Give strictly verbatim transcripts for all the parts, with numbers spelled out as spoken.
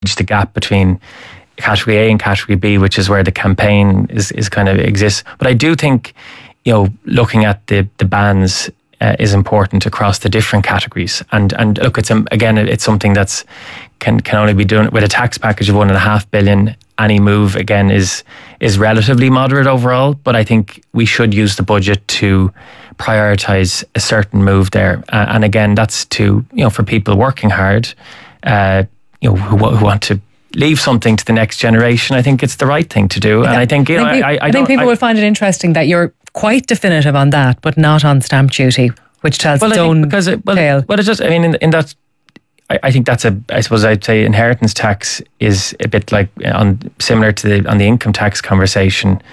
the gap between category A and category B, which is where the campaign is, is kind of exists. But I do think, you know, looking at the, the bands uh, is important across the different categories. And and look, it's um, again, it's something that's can can only be done with a tax package of one and a half billion. Any move again is is relatively moderate overall, but I think we should use the budget to prioritise a certain move there. Uh, and again, that's to, you know, for people working hard, uh, you know, who, who want to leave something to the next generation. I think it's the right thing to do. And I think, you know, I think, I, I, I, I think people I, will find it interesting that you're quite definitive on that, but not on stamp duty, which tells well, its I think own because it, well, tale. Well, it's just, I mean, in, in that, I, I think that's a, I suppose I'd say inheritance tax is a bit like on similar to the on the income tax conversation.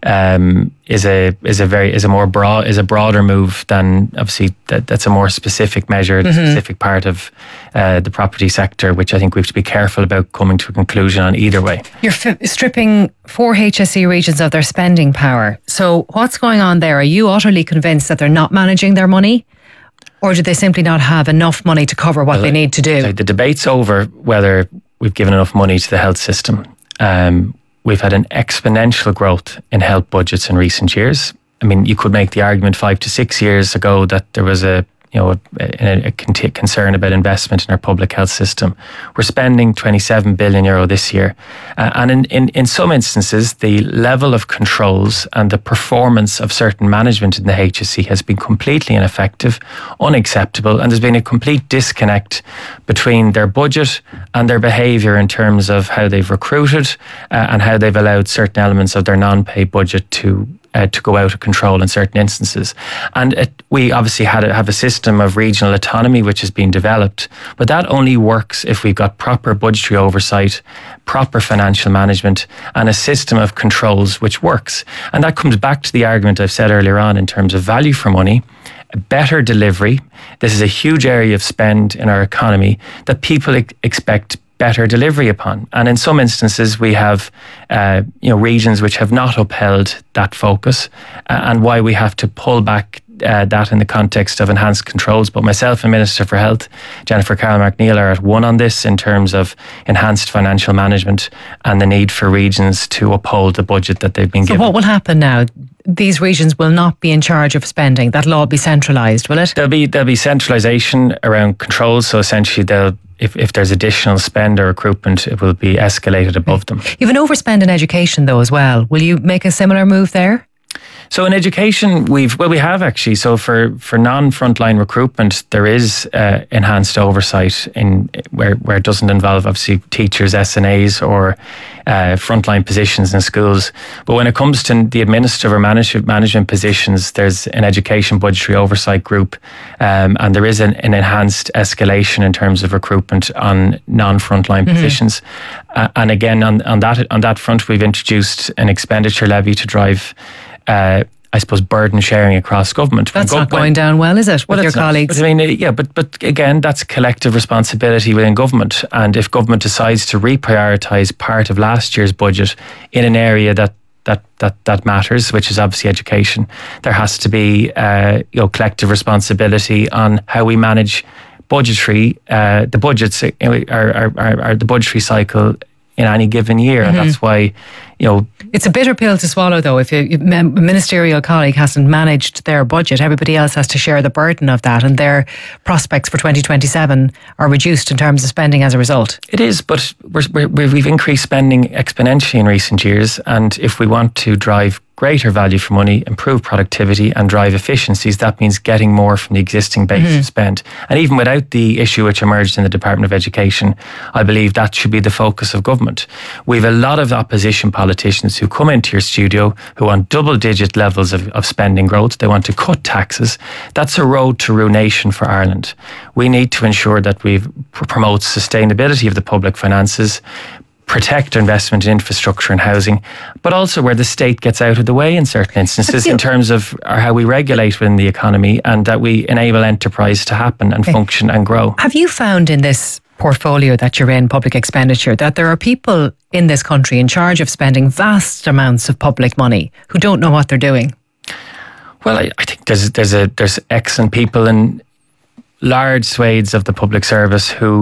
Um, is a is a very is a more broad is a broader move than obviously that, that's a more specific measure, a mm-hmm. specific part of uh, the property sector, which I think we have to be careful about coming to a conclusion on either way. You're f- stripping four H S E regions of their spending power. So what's going on there? Are you utterly convinced that they're not managing their money, or do they simply not have enough money to cover what well, they need to do? The debate's over whether we've given enough money to the health system. Um, We've had an exponential growth in health budgets in recent years. I mean, you could make the argument five to six years ago that there was a, you know, a, a concern about investment in our public health system. We're spending twenty-seven billion euro this year. Uh, and in, in, in some instances, the level of controls and the performance of certain management in the H S E has been completely ineffective, unacceptable, and there's been a complete disconnect between their budget and their behaviour in terms of how they've recruited uh, and how they've allowed certain elements of their non-pay budget to Uh, to go out of control in certain instances. And it, we obviously had a, have a system of regional autonomy which has been developed, but that only works if we've got proper budgetary oversight, proper financial management, and a system of controls which works. And that comes back to the argument I've said earlier on in terms of value for money, a better delivery. This is a huge area of spend in our economy that people ex- expect better delivery upon. And in some instances we have uh, you know, regions which have not upheld that focus uh, and why we have to pull back uh, that in the context of enhanced controls. But myself and Minister for Health, Jennifer Carroll-MacNeill, are at one on this in terms of enhanced financial management and the need for regions to uphold the budget that they've been so given. So what will happen now? These regions will not be in charge of spending. That'll all be centralised, will it? There'll be there'll be centralisation around controls. So essentially they'll If, if there's additional spend or recruitment, it will be escalated above them. You have an overspend in education though as well. Will you make a similar move there? So in education, we've, well, we have actually. So for, for non-frontline recruitment, there is uh, enhanced oversight in where, where it doesn't involve obviously teachers, S N As or uh, frontline positions in schools. But when it comes to the administrative or management, management positions, there's an education budgetary oversight group um, and there is an, an enhanced escalation in terms of recruitment on non-frontline mm-hmm. positions. Uh, and again, on, on that on that front, we've introduced an expenditure levy to drive Uh, I suppose burden sharing across government. That's go- not going when, down well, is it, with well, your colleagues? Not. But I mean, yeah, but but again, that's collective responsibility within government. And if government decides to reprioritise part of last year's budget in an area that that that that matters, which is obviously education, there has to be uh, you know collective responsibility on how we manage budgetary uh, the budgets are, are are are the budgetary cycle in any given year. Mm-hmm. And that's why, you know, it's a bitter pill to swallow though. If a ministerial colleague hasn't managed their budget, everybody else has to share the burden of that, and their prospects for twenty twenty-seven are reduced in terms of spending as a result. It is, but we're, we're, we've increased spending exponentially in recent years, and if we want to drive greater value for money, improve productivity and drive efficiencies, that means getting more from the existing base mm-hmm. of spend. And even without the issue which emerged in the Department of Education, I believe that should be the focus of government. We have a lot of opposition politicians who come into your studio who want double digit levels of, of spending growth. They want to cut taxes. That's a road to ruination for Ireland. We need to ensure that we promote sustainability of the public finances, protect investment in infrastructure and housing, but also where the state gets out of the way in certain instances in terms of how we regulate within the economy, and that we enable enterprise to happen and okay. function and grow. Have you found in this portfolio that you're in, public expenditure, that there are people in this country in charge of spending vast amounts of public money who don't know what they're doing? Well, I, I think there's there's a there's excellent people in large swathes of the public service who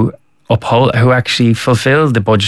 uphold, who actually fulfil the budget